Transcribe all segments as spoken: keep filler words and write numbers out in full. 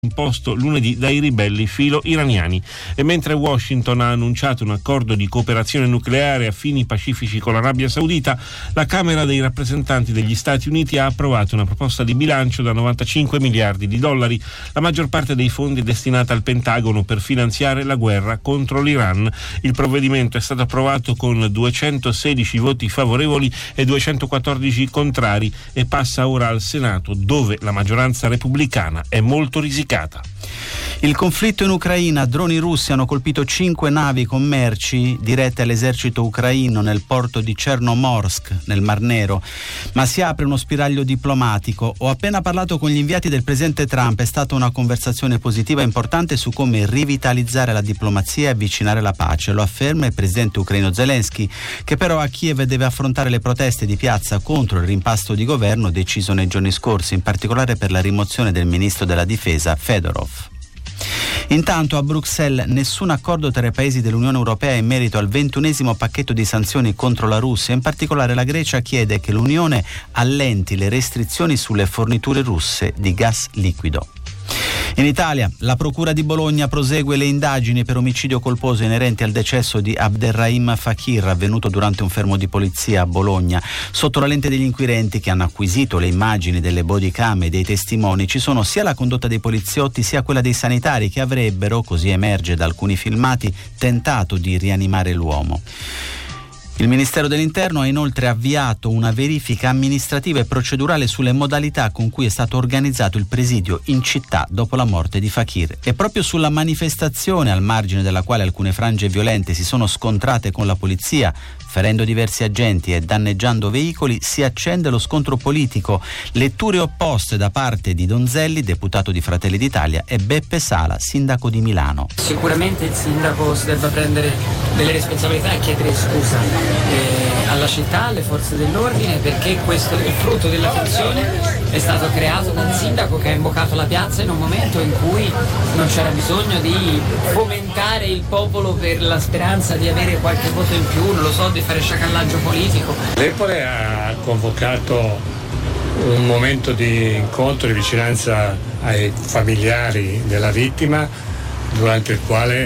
imposto lunedì dai ribelli filo-iraniani. E mentre Washington ha annunciato un accordo di cooperazione nucleare a fini pacifici con l'Arabia Saudita, la Camera dei rappresentanti degli Stati Uniti ha approvato una proposta di bilancio da novantacinque miliardi di dollari, la maggior parte dei fondi destinata al Pentagono per finanziare la guerra contro l'Iran. Il provvedimento è stato approvato con duecentosedici voti favorevoli e duecentoquattordici contrari e passa ora al Senato, dove la maggioranza repubblicana è molto risicata. Il conflitto in Ucraina, droni russi hanno colpito cinque navi con merci dirette all'esercito ucraino nel porto di Chernomorsk, nel Mar Nero, ma si apre uno spiraglio diplomatico. Ho appena parlato con gli inviati del presidente Trump, è stata una conversazione positiva e importante su come rivitalizzare la diplomazia e avvicinare la pace, lo afferma il presidente ucraino Zelensky, che però a Kiev deve affrontare le proteste di piazza contro il rimpasto di governo deciso nei giorni scorsi, in particolare per la rimozione del ministro della difesa Fedorov. Intanto a Bruxelles nessun accordo tra i paesi dell'Unione Europea in merito al ventunesimo pacchetto di sanzioni contro la Russia. In particolare la Grecia chiede che l'Unione allenti le restrizioni sulle forniture russe di gas liquido. In Italia, la Procura di Bologna prosegue le indagini per omicidio colposo inerenti al decesso di Abderrahim Fakir, avvenuto durante un fermo di polizia a Bologna. Sotto la lente degli inquirenti, che hanno acquisito le immagini delle bodycam e dei testimoni, ci sono sia la condotta dei poliziotti sia quella dei sanitari, che avrebbero, così emerge da alcuni filmati, tentato di rianimare l'uomo. Il Ministero dell'Interno ha inoltre avviato una verifica amministrativa e procedurale sulle modalità con cui è stato organizzato il presidio in città dopo la morte di Fakir. E proprio sulla manifestazione al margine della quale alcune frange violente si sono scontrate con la polizia, ferendo diversi agenti e danneggiando veicoli, si accende lo scontro politico. Letture opposte da parte di Donzelli, deputato di Fratelli d'Italia, e Beppe Sala, sindaco di Milano. Sicuramente il sindaco si debba prendere delle responsabilità e chiedere scusa eh, alla città, alle forze dell'ordine, perché questo è il frutto della tensione è stato creato dal sindaco che ha invocato la piazza in un momento in cui non c'era bisogno di fomentare il popolo per la speranza di avere qualche voto in più, non lo so, di fare sciacallaggio politico. L'Empore ha convocato un momento di incontro, di vicinanza ai familiari della vittima, durante il quale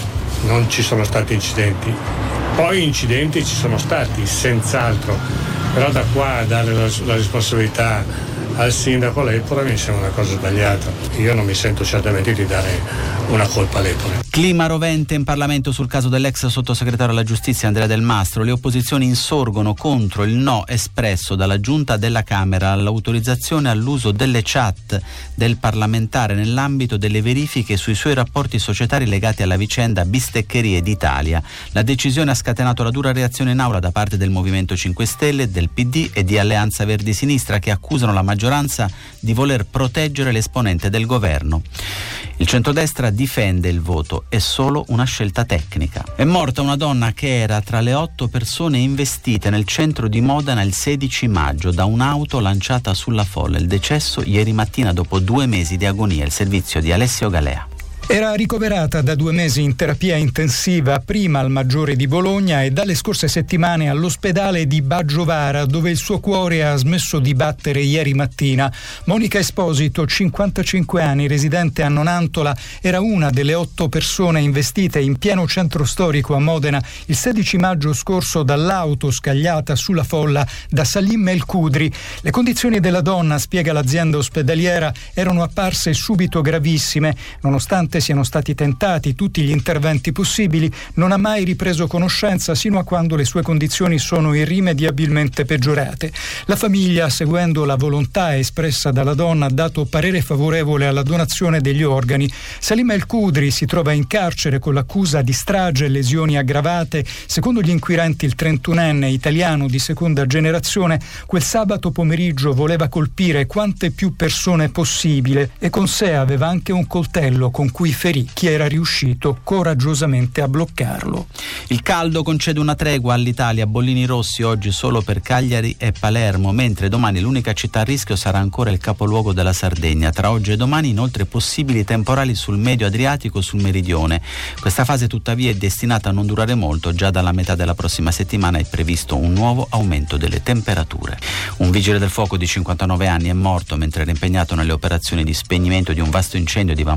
non ci sono stati incidenti. Poi incidenti ci sono stati, senz'altro, però da qua a dare la, la responsabilità al sindaco all'Empore mi sembra una cosa sbagliata. Io non mi sento certamente di dare una colpa all'Empore. Clima rovente in Parlamento sul caso dell'ex sottosegretario alla giustizia Andrea Del Mastro. Le opposizioni insorgono contro il no espresso dalla giunta della Camera all'autorizzazione all'uso delle chat del parlamentare nell'ambito delle verifiche sui suoi rapporti societari legati alla vicenda Bisteccherie d'Italia. La decisione ha scatenato la dura reazione in aula da parte del Movimento cinque Stelle, del P D e di Alleanza Verdi Sinistra, che accusano la maggioranza di voler proteggere l'esponente del governo. Il centrodestra difende il voto, è solo una scelta tecnica. È morta una donna che era tra le otto persone investite nel centro di Modena il sedici maggio da un'auto lanciata sulla folla. Il decesso ieri mattina dopo due mesi di agonia. Il servizio di Alessio Galea. Era ricoverata da due mesi in terapia intensiva, prima al Maggiore di Bologna e dalle scorse settimane all'ospedale di Baggiovara, dove il suo cuore ha smesso di battere ieri mattina. Monica Esposito, cinquantacinque anni, residente a Nonantola, era una delle otto persone investite in pieno centro storico a Modena il sedici maggio scorso dall'auto scagliata sulla folla da Salim El Kudri. Le condizioni della donna, spiega l'azienda ospedaliera, erano apparse subito gravissime. Nonostante siano stati tentati tutti gli interventi possibili, non ha mai ripreso conoscenza sino a quando le sue condizioni sono irrimediabilmente peggiorate. La famiglia, seguendo la volontà espressa dalla donna, ha dato parere favorevole alla donazione degli organi. Salim El Kudri si trova in carcere con l'accusa di strage e lesioni aggravate. Secondo gli inquirenti, il trentunenne italiano di seconda generazione quel sabato pomeriggio voleva colpire quante più persone possibile e con sé aveva anche un coltello con cui cui ferì chi era riuscito coraggiosamente a bloccarlo. Il caldo concede una tregua all'Italia, bollini rossi oggi solo per Cagliari e Palermo, mentre domani l'unica città a rischio sarà ancora il capoluogo della Sardegna. Tra oggi e domani inoltre possibili temporali sul medio Adriatico e sul meridione. Questa fase tuttavia è destinata a non durare molto, già dalla metà della prossima settimana è previsto un nuovo aumento delle temperature. Un vigile del fuoco di cinquantanove anni è morto mentre era impegnato nelle operazioni di spegnimento di un vasto incendio di